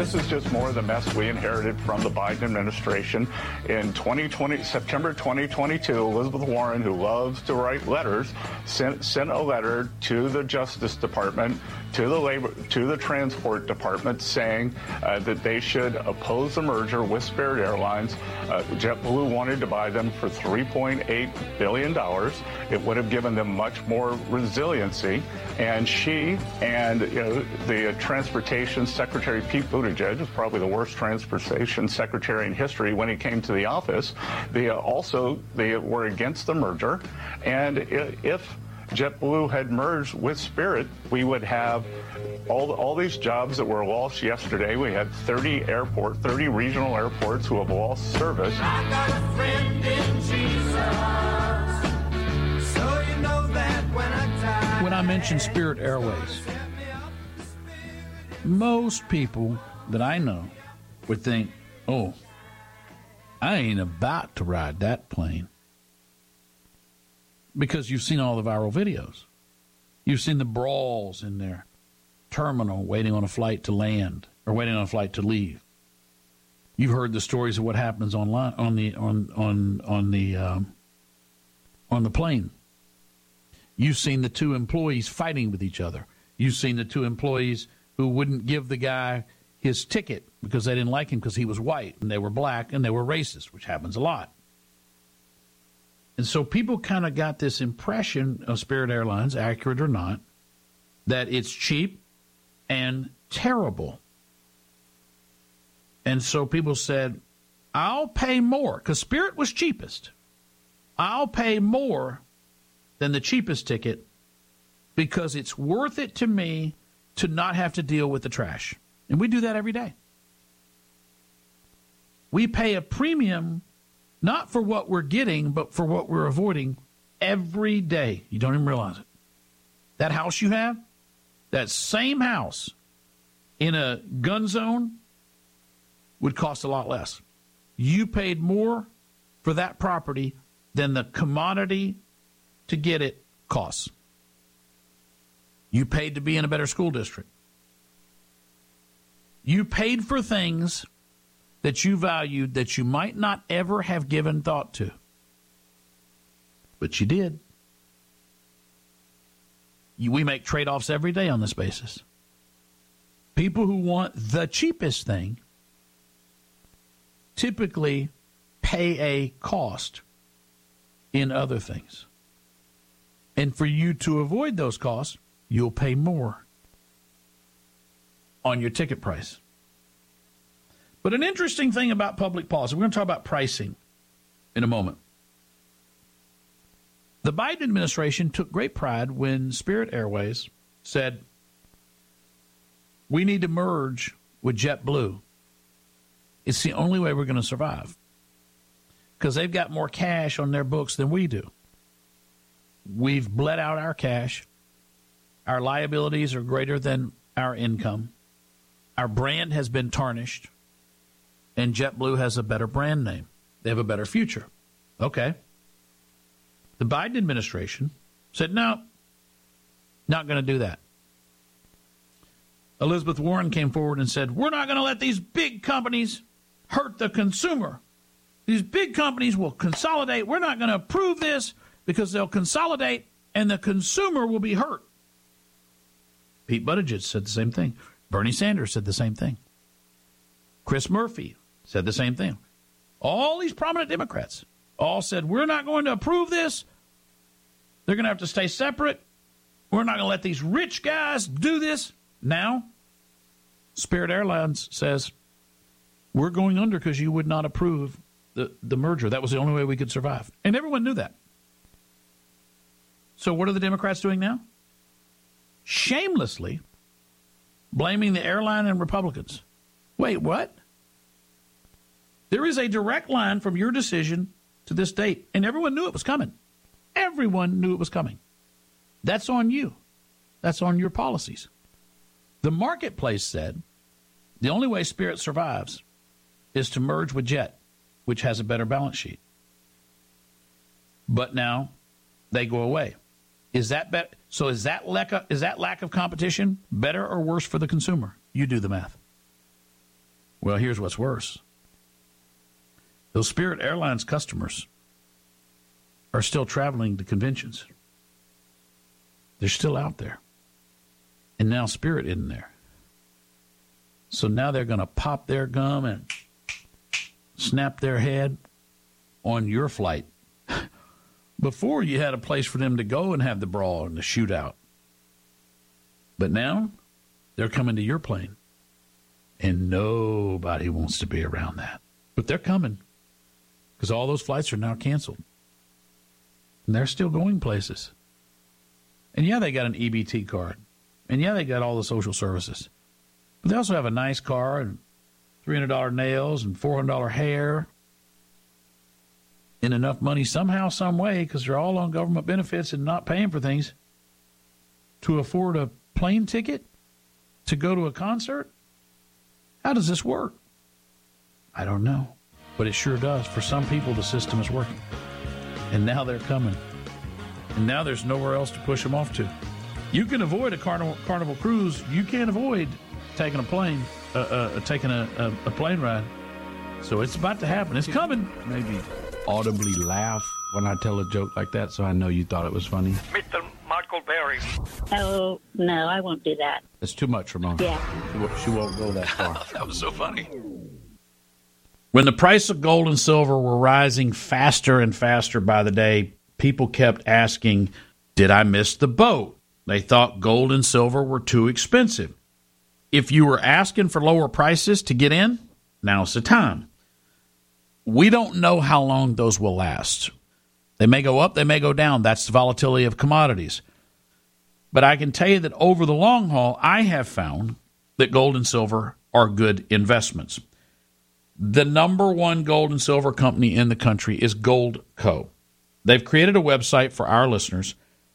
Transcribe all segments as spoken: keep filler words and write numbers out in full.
this is just more of the mess we inherited from the Biden administration. In twenty twenty, September twenty twenty-two, Elizabeth Warren, who loves to write letters, sent, sent a letter to the Justice Department, to the Labor, to the Transport Department, saying uh, that they should oppose the merger with Spirit Airlines. Uh, JetBlue wanted to buy them for three point eight billion dollars. It would have given them much more resiliency. And she and you know, the Transportation Secretary Pete Buttigieg was probably the worst transportation secretary in history when he came to the office. They also they were against the merger, and if JetBlue had merged with Spirit, we would have all all these jobs that were lost yesterday. We had thirty airport, thirty regional airports who have lost service. I got a friend in Jesus, so you know that when I die. When I mention Spirit Airways, most people that I know would think, oh, I ain't about to ride that plane. Because you've seen all the viral videos. You've seen the brawls in their terminal waiting on a flight to land or waiting on a flight to leave. You've heard the stories of what happens online on the on on on the um, on the plane. You've seen the two employees fighting with each other. You've seen the two employees who wouldn't give the guy his ticket because they didn't like him because he was white and they were black and they were racist, which happens a lot. And so people kind of got this impression of Spirit Airlines, accurate or not, that it's cheap and terrible. And so people said, I'll pay more, because Spirit was cheapest. I'll pay more than the cheapest ticket because it's worth it to me to not have to deal with the trash. And we do that every day. We pay a premium not for what we're getting, but for what we're avoiding every day. You don't even realize it. That house you have, that same house in a gun zone would cost a lot less. You paid more for that property than the commodity to get it costs. You paid to be in a better school district. You paid for things that you valued that you might not ever have given thought to. But you did. You, we make trade-offs every day on this basis. People who want the cheapest thing typically pay a cost in other things. And for you to avoid those costs, you'll pay more on your ticket price. But an interesting thing about public policy, we're going to talk about pricing in a moment. The Biden administration took great pride when Spirit Airways said, we need to merge with JetBlue. It's the only way we're going to survive because they've got more cash on their books than we do. We've bled out our cash. Our liabilities are greater than our income. Our brand has been tarnished. And JetBlue has a better brand name. They have a better future. Okay. The Biden administration said, no, not going to do that. Elizabeth Warren came forward and said, we're not going to let these big companies hurt the consumer. These big companies will consolidate. We're not going to approve this because they'll consolidate and the consumer will be hurt. Pete Buttigieg said the same thing. Bernie Sanders said the same thing. Chris Murphy said the same thing. All these prominent Democrats all said, we're not going to approve this. They're going to have to stay separate. We're not going to let these rich guys do this. Now, Spirit Airlines says, we're going under because you would not approve the, the merger. That was the only way we could survive. And everyone knew that. So what are the Democrats doing now? Shamelessly blaming the airline and Republicans. Wait, what? There is a direct line from your decision to this date, and everyone knew it was coming. Everyone knew it was coming. That's on you. That's on your policies. The marketplace said the only way Spirit survives is to merge with Jet, which has a better balance sheet. But now they go away. Is that better? So is that lack of, is that lack of competition better or worse for the consumer? You do the math. Well, here's what's worse. Those Spirit Airlines customers are still traveling to conventions. They're still out there. And now Spirit isn't there. So now they're going to pop their gum and snap their head on your flight. Before, you had a place for them to go and have the brawl and the shootout. But now, they're coming to your plane. And nobody wants to be around that. But they're coming. Because all those flights are now canceled. And they're still going places. And yeah, they got an E B T card. And yeah, they got all the social services. But they also have a nice car and three hundred dollars nails and four hundred dollars hair. And enough money somehow, some way, because they're all on government benefits and not paying for things, to afford a plane ticket to go to a concert? How does this work? I don't know. But it sure does. For some people, the system is working. And now they're coming. And now there's nowhere else to push them off to. You can avoid a Carnival, Carnival cruise. You can't avoid taking a plane, uh, uh, taking a, a, a plane ride. So it's about to happen. It's coming. Maybe audibly laugh when I tell a joke like that, so I know you thought it was funny. Mister Michael Berry. Oh, no, I won't do that. It's too much, Ramona. Yeah. She won't, she won't go that far. That was so funny. When the price of gold and silver were rising faster and faster by the day, people kept asking, did I miss the boat? They thought gold and silver were too expensive. If you were asking for lower prices to get in, now's the time. We don't know how long those will last. They may go up, they may go down. That's the volatility of commodities. But I can tell you that over the long haul, I have found that gold and silver are good investments. The number one gold and silver company in the country is Gold Co. They've created a website for our listeners,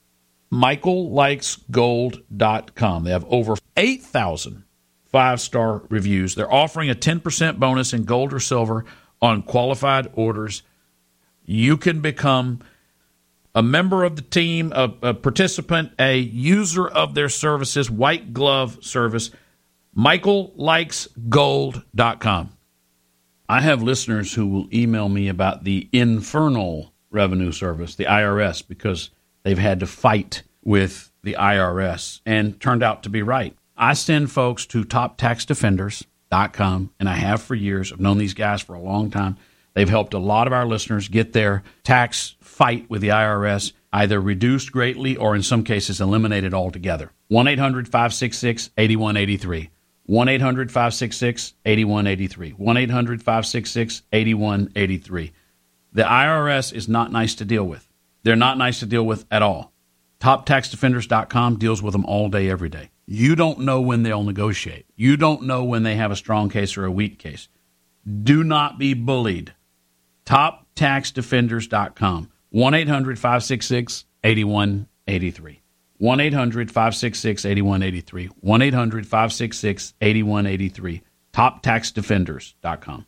michael likes gold dot com. They have over eight thousand five-star reviews. They're offering a ten percent bonus in gold or silver on qualified orders. You can become a member of the team, a, a participant, a user of their services, white glove service, michael likes gold dot com. I have listeners who will email me about the Infernal Revenue Service, the I R S, because they've had to fight with the I R S and turned out to be right. I send folks to top tax defenders dot com, and I have for years. I've known these guys for a long time. They've helped a lot of our listeners get their tax fight with the I R S either reduced greatly or in some cases eliminated altogether. one eight hundred five six six eight one eight three. one eight hundred five six six eight one eight three. one eight hundred five six six eight one eight three. The I R S is not nice to deal with. They're not nice to deal with at all. top tax defenders dot com deals with them all day, every day. You don't know when they'll negotiate. You don't know when they have a strong case or a weak case. Do not be bullied. top tax defenders dot com. one eight hundred five six six eight one eight three. one eight hundred five six six eight one eight three. one eight hundred five six six eight one eight three. top tax defenders dot com.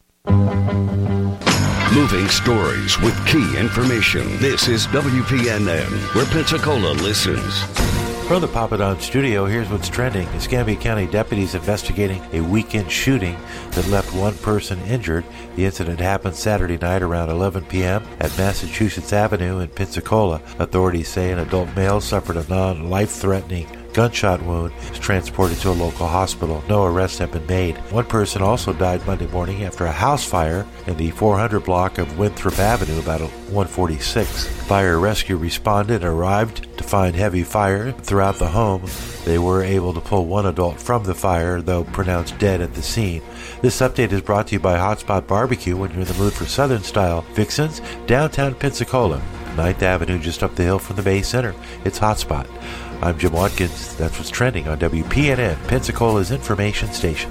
Moving stories with key information. This is W P N N, where Pensacola listens. From the Papadon studio, here's what's trending. Escambia County deputies investigating a weekend shooting that left one person injured. The incident happened Saturday night around eleven p.m. at Massachusetts Avenue in Pensacola. Authorities say an adult male suffered a non-life-threatening gunshot wound, was transported to a local hospital. No arrests have been made. One person also died Monday morning after a house fire in the four hundred block of Winthrop Avenue, about one forty-six. Fire rescue responded and arrived to find heavy fire throughout the home. They were able to pull one adult from the fire, though pronounced dead at the scene. This update is brought to you by Hotspot Barbecue when you're in the mood for Southern-style fixins, downtown Pensacola, ninth Avenue just up the hill from the Bay Center. It's Hotspot. I'm Jim Watkins. That's what's trending on W P N N, Pensacola's information station.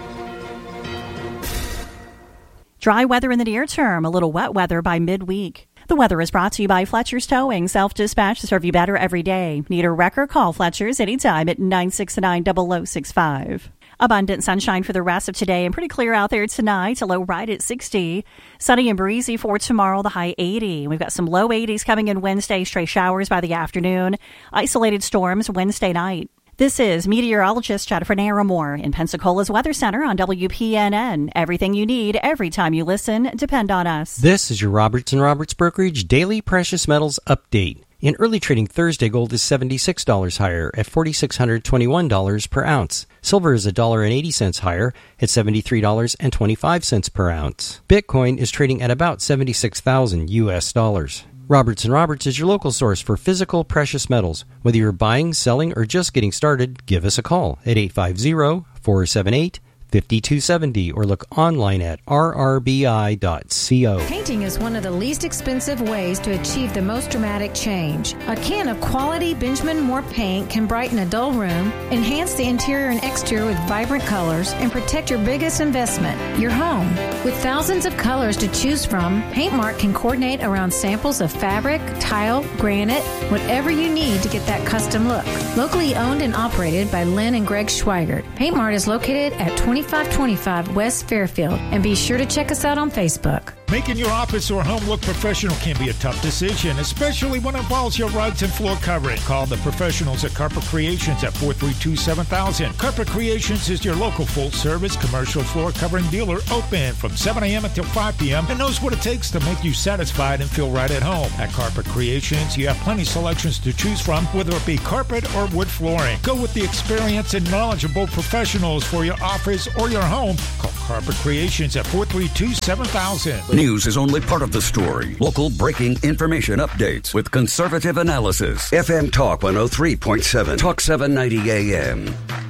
Dry weather in the near term, a little wet weather by midweek. The weather is brought to you by Fletcher's Towing, self-dispatch to serve you better every day. Need a wrecker? Call Fletcher's anytime at nine six nine, zero zero six five. Abundant sunshine for the rest of today and pretty clear out there tonight. A low right at sixty. Sunny and breezy for tomorrow, the high eighty. We've got some low eighties coming in Wednesday, stray showers by the afternoon. Isolated storms Wednesday night. This is meteorologist Jennifer Naramore in Pensacola's Weather Center on W P N N. Everything you need every time you listen. Depend on us. This is your Roberts and Roberts Brokerage Daily Precious Metals Update. In early trading Thursday, gold is seventy-six dollars higher at four thousand six hundred twenty-one dollars per ounce. Silver is one dollar and eighty cents higher at seventy-three dollars and twenty-five cents per ounce. Bitcoin is trading at about seventy-six thousand U S dollars. Roberts and Roberts is your local source for physical precious metals. Whether you're buying, selling, or just getting started, give us a call at eight five zero, four seven eight, five two seven zero or look online at r r b i dot co. Painting is one of the least expensive ways to achieve the most dramatic change. A can of quality Benjamin Moore paint can brighten a dull room, enhance the interior and exterior with vibrant colors, and protect your biggest investment, your home. With thousands of colors to choose from, PaintMart can coordinate around samples of fabric, tile, granite, whatever you need to get that custom look. Locally owned and operated by Lynn and Greg Schweigert, PaintMart is located at twenty-five twenty-five West Fairfield, and be sure to check us out on Facebook. Making your office or home look professional can be a tough decision, especially when it involves your rugs and floor covering. Call the professionals at Carpet Creations at four three two, seven thousand. Carpet Creations is your local full-service commercial floor covering dealer, open from seven a.m. until five p.m. and knows what it takes to make you satisfied and feel right at home. At Carpet Creations, you have plenty of selections to choose from, whether it be carpet or wood flooring. Go with the experienced and knowledgeable professionals for your office or your home. Call Carpet Creations at four three two, seven thousand. News is only part of the story. Local breaking information updates with conservative analysis. F M Talk one oh three point seven, Talk seven ninety A M.